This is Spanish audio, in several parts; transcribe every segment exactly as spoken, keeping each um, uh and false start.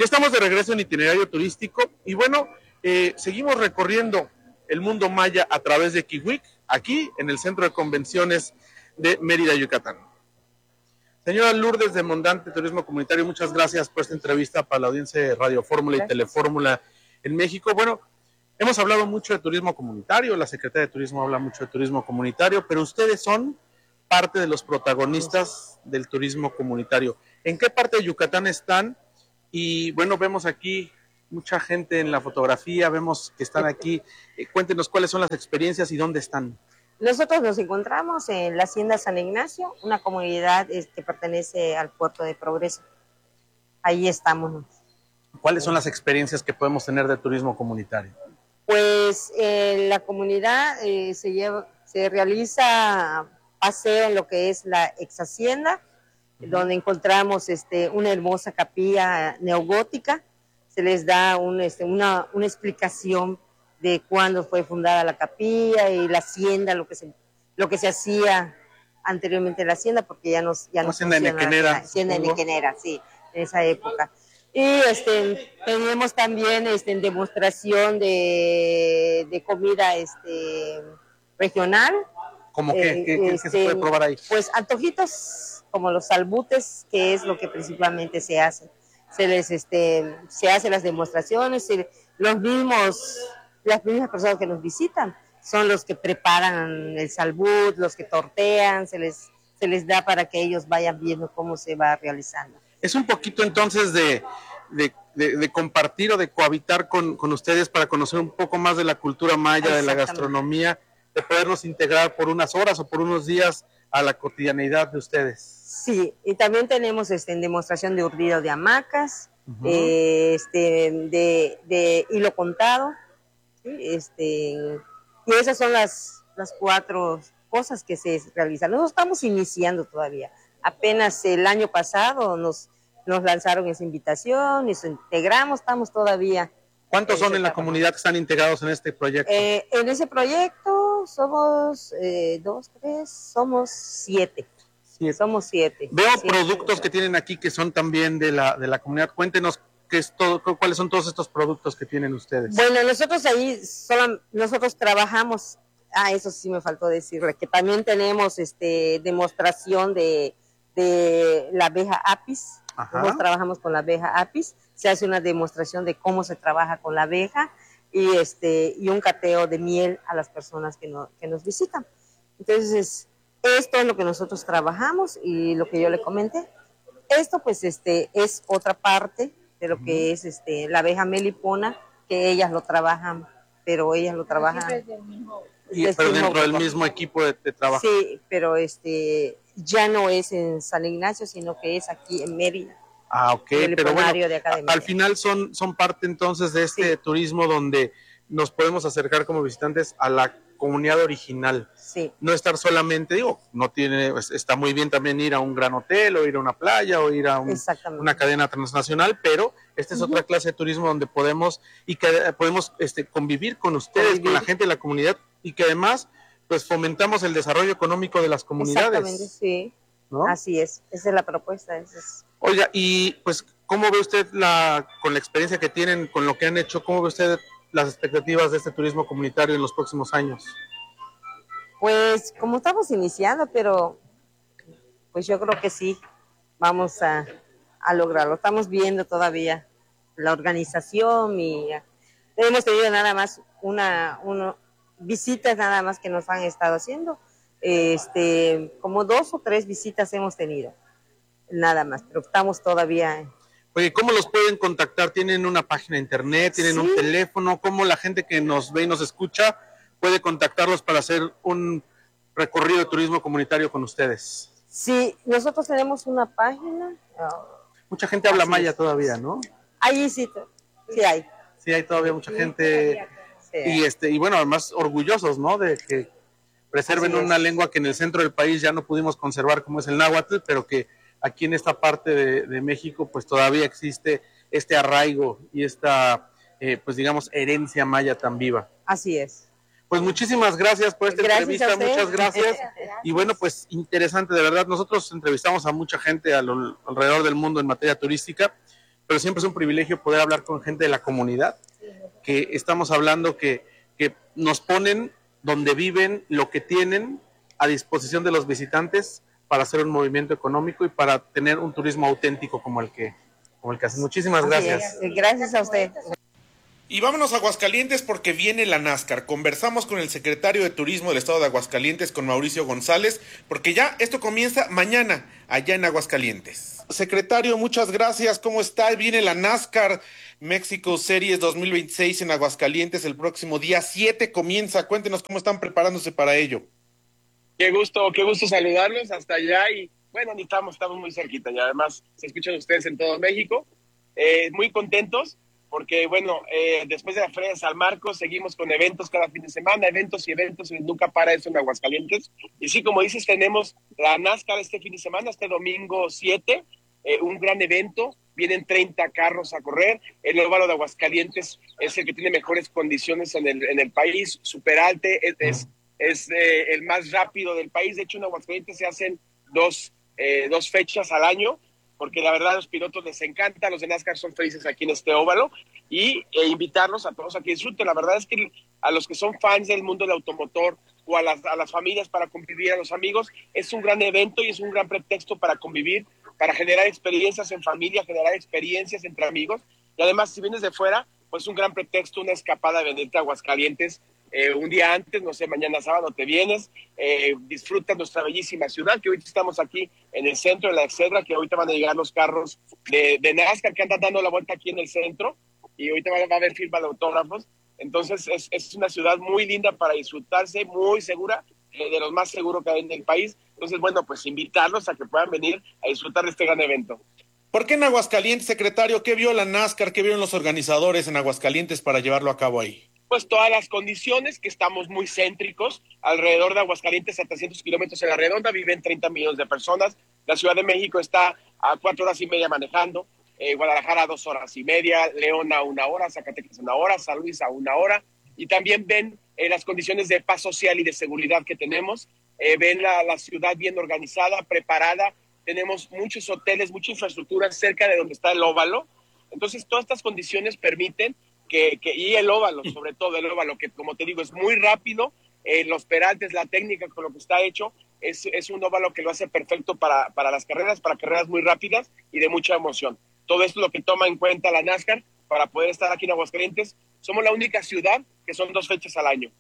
estamos de regreso en Itinerario Turístico y bueno, eh, seguimos recorriendo el mundo maya a través de Kiwik, aquí en el Centro de Convenciones de Mérida, Yucatán. Señora Lourdes de Mondante, Turismo Comunitario, muchas gracias por esta entrevista para la audiencia de Radio Fórmula y Telefórmula en México. Bueno, hemos hablado mucho de turismo comunitario, la Secretaría de Turismo habla mucho de turismo comunitario, pero ustedes son parte de los protagonistas del turismo comunitario. ¿En qué parte de Yucatán están? Y bueno, vemos aquí mucha gente en la fotografía, vemos que están aquí. Eh, cuéntenos cuáles son las experiencias y dónde están. Nosotros nos encontramos en la Hacienda San Ignacio, una comunidad que pertenece al Puerto de Progreso. Ahí estamos. ¿Cuáles son las experiencias que podemos tener de turismo comunitario? Pues en la comunidad eh, se, lleva, se realiza paseo en lo que es la ex hacienda, uh-huh. donde encontramos este, una hermosa capilla neogótica. Se les da un, este, una, una explicación de cuándo fue fundada la capilla y la hacienda, lo que se, lo que se hacía anteriormente en la hacienda, porque ya nos ya no hacienda nequenera, hacienda nequenera, sí, en esa época. Y este, tenemos también este, demostración de, de comida este, regional. ¿Cómo qué? Eh, ¿Qué, este, ¿Qué se puede probar ahí? Pues antojitos como los salbutes, que es lo que principalmente se hace. Se les este, se hacen las demostraciones, se, los mismos, las mismas personas que nos visitan son los que preparan el salbut, los que tortean, se les, se les da para que ellos vayan viendo cómo se va realizando. Es un poquito entonces de, de, de, de compartir o de cohabitar con, con ustedes para conocer un poco más de la cultura maya, de la gastronomía, de podernos integrar por unas horas o por unos días a la cotidianeidad de ustedes. Sí, y también tenemos este, en demostración de urdido de hamacas, uh-huh. eh, este, de, de hilo contado, ¿sí? este, y esas son las, las cuatro cosas que se realizan. Nosotros estamos iniciando todavía. Apenas el año pasado nos, nos lanzaron esa invitación, nos integramos, estamos todavía. ¿Cuántos son en la comunidad que están integrados en este proyecto? Eh, en ese proyecto somos eh, dos, tres, somos siete. siete. Somos siete. Veo siete, productos siete. que tienen aquí que son también de la, de la comunidad. Cuéntenos qué es todo, cuáles son todos estos productos que tienen ustedes. Bueno, nosotros ahí solo, nosotros trabajamos, ah, eso sí me faltó decirle, que también tenemos este demostración de de la abeja apis. Ajá. Nosotros trabajamos con la abeja apis, se hace una demostración de cómo se trabaja con la abeja y este y un cateo de miel a las personas que, no, que nos visitan. Entonces, esto es lo que nosotros trabajamos y lo que yo le comenté. Esto pues este es otra parte de lo que es este la abeja melipona, que ellas lo trabajan, pero ellas lo trabajan. Y, pero dentro del mismo equipo de, de trabajo. Sí, pero este ya no es en San Ignacio, sino que es aquí en Mérida. Ah, ok, pero bueno, de acá de al final son, son parte entonces de este sí. turismo donde nos podemos acercar como visitantes a la comunidad original. Sí. No estar solamente, digo, no tiene, está muy bien también ir a un gran hotel o ir a una playa o ir a un, una cadena transnacional, pero esta es uh-huh. otra clase de turismo donde podemos y que podemos este, convivir con ustedes, convivir. con la gente de la comunidad y que además pues fomentamos el desarrollo económico de las comunidades. Exactamente, sí. ¿No? Así es, esa es la propuesta. Esa es... Oiga, y pues, ¿cómo ve usted la, con la experiencia que tienen, con lo que han hecho, cómo ve usted las expectativas de este turismo comunitario en los próximos años? Pues, como estamos iniciando, pero pues yo creo que sí, vamos a, a lograrlo. Estamos viendo todavía la organización y hemos tenido nada más una, una visitas nada más que nos han estado haciendo. Este, como dos o tres visitas hemos tenido, nada más, pero estamos todavía. Oye, ¿cómo los pueden contactar? ¿Tienen una página de internet? ¿Tienen sí. un teléfono? ¿Cómo la gente que nos ve y nos escucha puede contactarlos para hacer un recorrido de turismo comunitario con ustedes? Sí, nosotros tenemos una página. Mucha gente habla maya es. todavía, ¿no? Ahí sí, sí hay. Sí hay todavía mucha sí, gente sí. y este y bueno, además orgullosos, ¿no? De que preserven una lengua que en el centro del país ya no pudimos conservar como es el náhuatl, pero que aquí en esta parte de, de México pues todavía existe este arraigo y esta, eh, pues digamos, herencia maya tan viva. Así es. Pues muchísimas gracias por esta gracias entrevista, muchas gracias. Y bueno, pues interesante, de verdad, nosotros entrevistamos a mucha gente a lo, alrededor del mundo en materia turística pero siempre es un privilegio poder hablar con gente de la comunidad, que estamos hablando que, que nos ponen donde viven, lo que tienen a disposición de los visitantes para hacer un movimiento económico y para tener un turismo auténtico como el que, como el que hacen. Muchísimas gracias. Gracias a usted. Y vámonos a Aguascalientes porque viene la NASCAR. Conversamos con el secretario de Turismo del Estado de Aguascalientes, con Mauricio González, porque ya esto comienza mañana allá en Aguascalientes. Secretario, muchas gracias. ¿Cómo está? Viene la NASCAR México Series dos mil veintiséis en Aguascalientes el próximo día siete. Comienza. Cuéntenos cómo están preparándose para ello. Qué gusto, qué gusto saludarlos hasta allá y bueno, ni estamos, estamos muy cerquita y además se escuchan ustedes en todo México. Eh, muy contentos. Porque, bueno, eh, después de la Feria de San Marcos, seguimos con eventos cada fin de semana, eventos y eventos, y nunca para eso en Aguascalientes. Y sí, como dices, tenemos la NASCAR este fin de semana, este domingo siete, eh, un gran evento. Vienen treinta carros a correr. El óvalo de Aguascalientes es el que tiene mejores condiciones en el, en el país. Superalte es, es, es eh, el más rápido del país. De hecho, en Aguascalientes se hacen dos, eh, dos fechas al año, porque la verdad a los pilotos les encanta, los de NASCAR son felices aquí en este óvalo, y e invitarlos a todos a que disfruten. La verdad es que a los que son fans del mundo del automotor o a las, a las familias para convivir, a los amigos, es un gran evento y es un gran pretexto para convivir, para generar experiencias en familia, generar experiencias entre amigos, y además si vienes de fuera, pues un gran pretexto, una escapada de venirte a Aguascalientes eh, un día antes, no sé, mañana sábado te vienes, eh, disfrutas nuestra bellísima ciudad, que hoy estamos aquí en el centro de la Excedra, que ahorita van a llegar los carros de, de NASCAR que andan dando la vuelta aquí en el centro, y ahorita va, va a haber firma de autógrafos. Entonces es, es una ciudad muy linda para disfrutarse, muy segura, eh, de los más seguros que hay en el país. Entonces, bueno, pues invitarlos a que puedan venir a disfrutar de este gran evento. ¿Por qué en Aguascalientes, secretario? ¿Qué vio la NASCAR? ¿Qué vieron los organizadores en Aguascalientes para llevarlo a cabo ahí? Pues todas las condiciones, que estamos muy céntricos, alrededor de Aguascalientes, a trescientos kilómetros en la redonda, viven treinta millones de personas. La Ciudad de México está a cuatro horas y media manejando, eh, Guadalajara a dos horas y media, León a una hora, Zacatecas a una hora, San Luis a una hora, y también ven eh, las condiciones de paz social y de seguridad que tenemos, eh, ven la, la ciudad bien organizada, preparada, tenemos muchos hoteles, mucha infraestructura cerca de donde está el óvalo. Entonces todas estas condiciones permiten Que, que, y el óvalo, sobre todo el óvalo, que como te digo es muy rápido, eh, los peraltes, la técnica con lo que está hecho, es, es un óvalo que lo hace perfecto para, para las carreras, para carreras muy rápidas y de mucha emoción. Todo esto es lo que toma en cuenta la NASCAR para poder estar aquí en Aguascalientes. Somos la única ciudad que son dos fechas al año.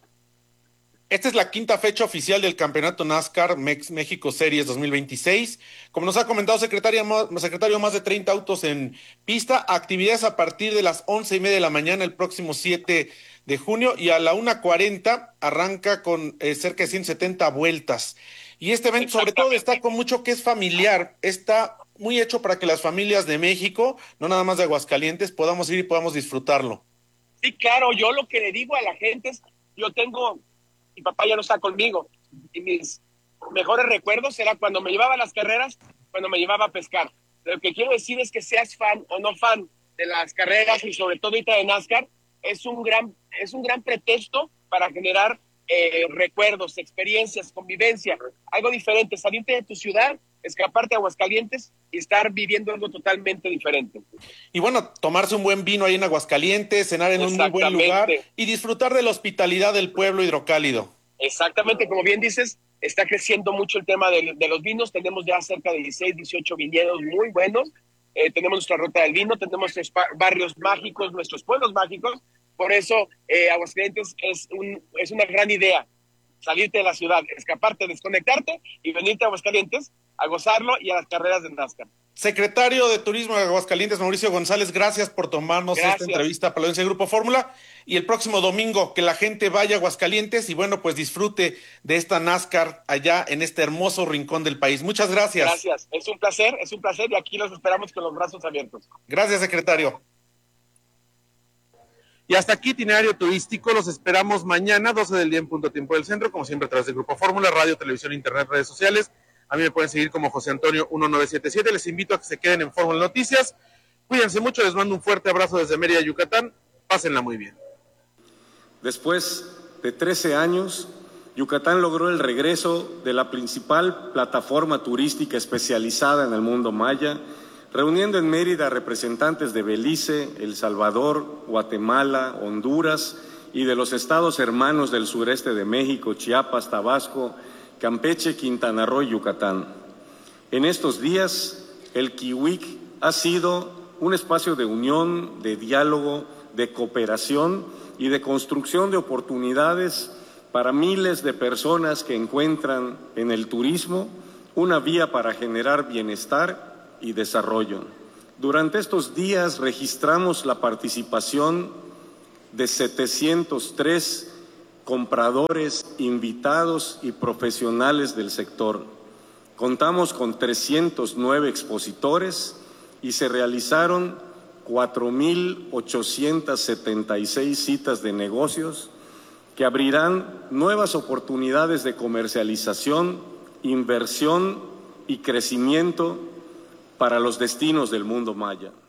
Esta es la quinta fecha oficial del Campeonato NASCAR Mex México Series dos mil veintiséis. Como nos ha comentado secretario, secretario, más de treinta autos en pista, actividades a partir de las once y media de la mañana el próximo siete de junio, y a la una cuarenta arranca con eh, cerca de ciento setenta vueltas. Y este evento sobre todo está con mucho que es familiar, está muy hecho para que las familias de México, no nada más de Aguascalientes, podamos ir y podamos disfrutarlo. Sí, claro, yo lo que le digo a la gente es, yo tengo... Mi papá ya no está conmigo, y mis mejores recuerdos era cuando me llevaba a las carreras, cuando me llevaba a pescar. Lo que quiero decir es que seas fan o no fan de las carreras, y sobre todo ahorita de NASCAR, es un gran, es un gran pretexto para generar eh, recuerdos, experiencias, convivencia, algo diferente, salirte de tu ciudad, escaparte a Aguascalientes y estar viviendo algo totalmente diferente. Y bueno, tomarse un buen vino ahí en Aguascalientes, cenar en un muy buen lugar y disfrutar de la hospitalidad del pueblo hidrocálido. Exactamente, como bien dices, está creciendo mucho el tema de, de los vinos. Tenemos ya cerca de dieciséis, dieciocho viñedos muy buenos. Eh, tenemos nuestra ruta del vino, tenemos nuestros barrios mágicos, nuestros pueblos mágicos. Por eso eh, Aguascalientes es, un, es una gran idea. Salirte de la ciudad, escaparte, desconectarte y venirte a Aguascalientes a gozarlo y a las carreras de NASCAR. Secretario de Turismo de Aguascalientes, Mauricio González, gracias por tomarnos gracias. esta entrevista para la audiencia de Grupo Fórmula. Y el próximo domingo, que la gente vaya a Aguascalientes y bueno, pues disfrute de esta NASCAR allá en este hermoso rincón del país. Muchas gracias. Gracias, es un placer, es un placer, y aquí los esperamos con los brazos abiertos. Gracias, secretario. Y hasta aquí itinerario turístico, los esperamos mañana, doce del día en punto tiempo del centro, como siempre a través del Grupo Fórmula, radio, televisión, internet, redes sociales. A mí me pueden seguir como José Antonio uno nueve siete siete, les invito a que se queden en Fórmula Noticias. Cuídense mucho, les mando un fuerte abrazo desde Mérida, Yucatán, pásenla muy bien. Después de trece años, Yucatán logró el regreso de la principal plataforma turística especializada en el mundo maya, reuniendo en Mérida representantes de Belice, El Salvador, Guatemala, Honduras y de los estados hermanos del sureste de México, Chiapas, Tabasco, Campeche, Quintana Roo y Yucatán. En estos días, el Kiwik ha sido un espacio de unión, de diálogo, de cooperación y de construcción de oportunidades para miles de personas que encuentran en el turismo una vía para generar bienestar y desarrollo. Durante estos días registramos la participación de setecientos tres compradores, invitados y profesionales del sector. Contamos con trescientos nueve expositores y se realizaron cuatro mil ochocientas setenta y seis citas de negocios que abrirán nuevas oportunidades de comercialización, inversión y crecimiento para los destinos del mundo maya.